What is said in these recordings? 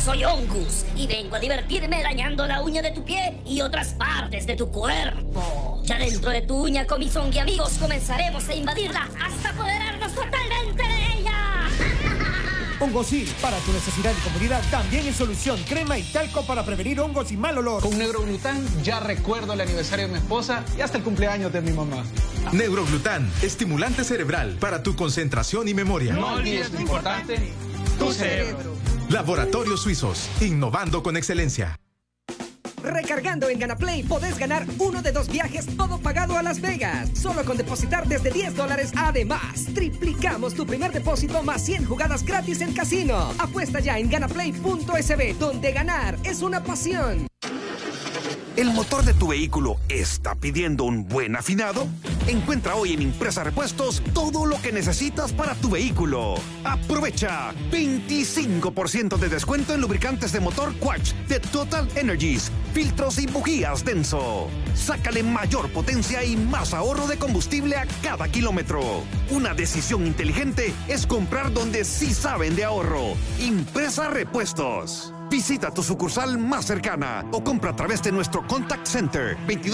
soy Ongus y vengo a divertirme dañando la uña de tu pie y otras partes de tu cuerpo. Ya dentro de tu uña, con mis Ongi amigos, comenzaremos a invadirla hasta apoderarnos totalmente de ella. Hongosil, para tu necesidad y comodidad, también en solución. Crema y talco para prevenir hongos y mal olor. Con Neuroglutan ya recuerdo el aniversario de mi esposa y hasta el cumpleaños de mi mamá. Neuroglutan, estimulante cerebral para tu concentración y memoria. No olvides lo importante, tu cerebro. Laboratorios Suizos, innovando con excelencia. Recargando en GanaPlay podés ganar uno de 2 viajes todo pagado a Las Vegas. Solo con depositar desde $10. Además, triplicamos tu primer depósito más 100 jugadas gratis en casino. Apuesta ya en ganaplay.sb, donde ganar es una pasión. ¿El motor de tu vehículo está pidiendo un buen afinado? Encuentra hoy en Impresa Repuestos todo lo que necesitas para tu vehículo. Aprovecha 25% de descuento en lubricantes de motor Quatch de Total Energies, filtros y bujías Denso. Sácale mayor potencia y más ahorro de combustible a cada kilómetro. Una decisión inteligente es comprar donde sí saben de ahorro. Impresa Repuestos. Visita tu sucursal más cercana o compra a través de nuestro Contact Center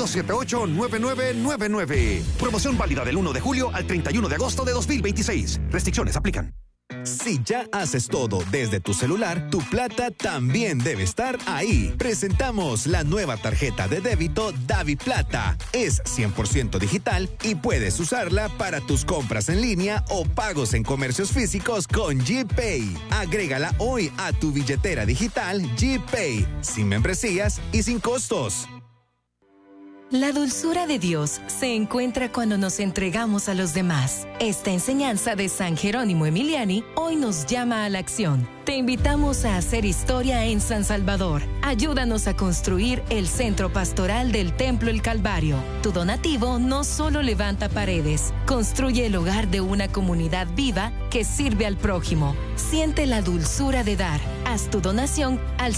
2278-9999. Promoción válida del 1 de julio al 31 de agosto de 2026. Restricciones aplican. Si ya haces todo desde tu celular, tu plata también debe estar ahí. Presentamos la nueva tarjeta de débito DaviPlata. Es 100% digital y puedes usarla para tus compras en línea o pagos en comercios físicos con GPay. Agrégala hoy a tu billetera digital GPay, sin membresías y sin costos. La dulzura de Dios se encuentra cuando nos entregamos a los demás. Esta enseñanza de San Jerónimo Emiliani hoy nos llama a la acción. Te invitamos a hacer historia en San Salvador. Ayúdanos a construir el centro pastoral del Templo El Calvario. Tu donativo no solo levanta paredes, construye el hogar de una comunidad viva que sirve al prójimo. Siente la dulzura de dar. Haz tu donación al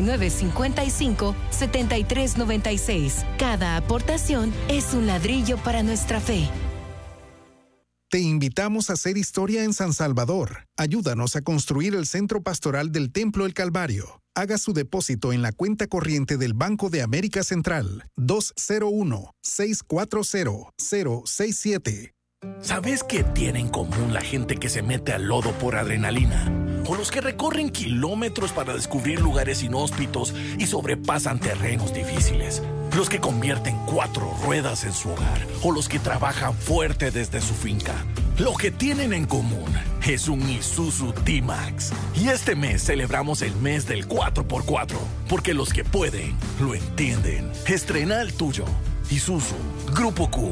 7955-7396. Cada aportación es un ladrillo para nuestra fe. Te invitamos a hacer historia en San Salvador. Ayúdanos a construir el centro pastoral del Templo El Calvario. Haga su depósito en la cuenta corriente del Banco de América Central 201-640-067. ¿Sabes qué tiene en común la gente que se mete al lodo por adrenalina? O los que recorren kilómetros para descubrir lugares inhóspitos y sobrepasan terrenos difíciles. Los que convierten 4 ruedas en su hogar. O los que trabajan fuerte desde su finca. Lo que tienen en común es un Isuzu D-Max. Y este mes celebramos el mes del 4x4. Porque los que pueden, lo entienden. Estrena el tuyo. Isuzu, Grupo Q.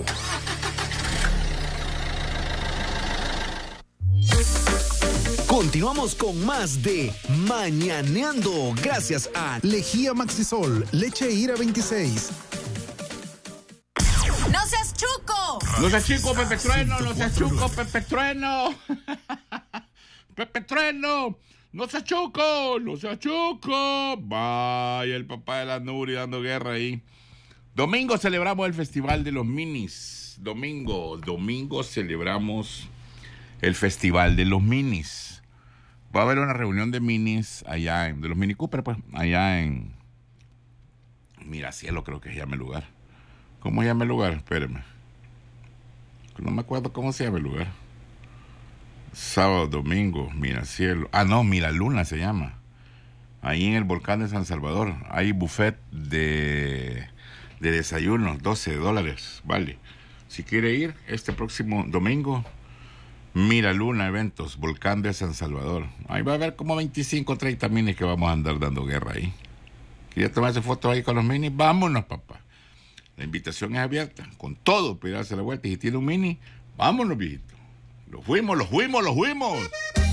Continuamos con más de Mañaneando, gracias a Lejía Maxisol, leche Ira 26. ¡No seas chuco! ¡No seas chico, Pepe Trueno! ¡No seas chuco, Pepe Trueno! ¡Pepe Trueno! ¡No seas chuco! ¡No seas chuco! Vaya, el papá de la Nuri dando guerra ahí. Domingo celebramos el Festival de los Minis. Domingo celebramos el Festival de los Minis. Va a haber una reunión de minis allá de los Mini Cooper, pues, allá en Miracielo, creo que se llama el lugar. ¿Cómo se llama el lugar? Espéreme. No me acuerdo cómo se llama el lugar. Sábado, domingo, Miracielo. Ah, no, Miraluna se llama. Ahí en el volcán de San Salvador. Hay buffet de desayuno, $12, vale. Si quiere ir este próximo domingo, Miraluna Eventos, Volcán de San Salvador. Ahí va a haber como 25 o 30 minis que vamos a andar dando guerra ahí. ¿Quieres tomarse fotos ahí con los minis? Vámonos, papá. La invitación es abierta. Con todo, pegarse la vuelta. Y si tiene un mini, vámonos, viejito. Los fuimos.